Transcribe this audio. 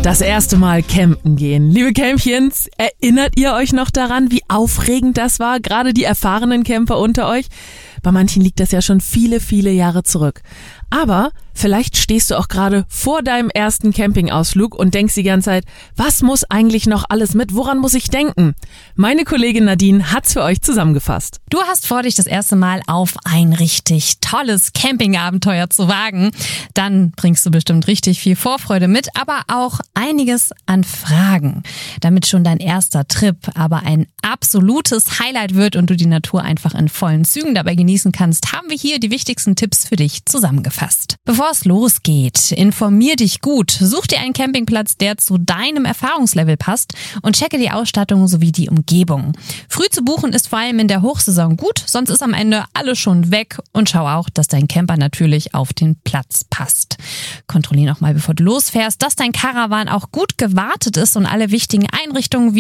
Das erste Mal campen gehen. Liebe Campchens, erinnert ihr euch noch daran, wie aufregend das war? Gerade die erfahrenen Camper unter euch? Bei manchen liegt das ja schon viele, viele Jahre zurück. Aber vielleicht stehst du auch gerade vor deinem ersten Campingausflug und denkst die ganze Zeit, was muss eigentlich noch alles mit? Woran muss ich denken? Meine Kollegin Nadine hat's für euch zusammengefasst. Du hast vor, dich das erste Mal auf ein richtig tolles Campingabenteuer zu wagen. Dann bringst du bestimmt richtig viel Vorfreude mit, aber auch einiges an Fragen. Damit schon dein erster Trip aber ein absolutes Highlight wird und du die Natur einfach in vollen Zügen dabei genießen kannst, haben wir hier die wichtigsten Tipps für dich zusammengefasst. Bevor es losgeht, informier dich gut, such dir einen Campingplatz, der zu deinem Erfahrungslevel passt und checke die Ausstattung sowie die Umgebung. Früh zu buchen ist vor allem in der Hochsaison gut, sonst ist am Ende alles schon weg und schau auch, dass dein Camper natürlich auf den Platz passt. Kontrollier noch mal, bevor du losfährst, dass dein Caravan auch gut gewartet ist und alle wichtigen Einrichtungen wie